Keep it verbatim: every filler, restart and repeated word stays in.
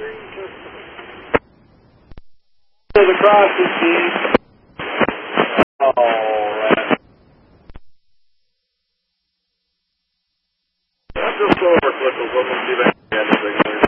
The crossing team. All right. Just go over quick, we'll see if anything.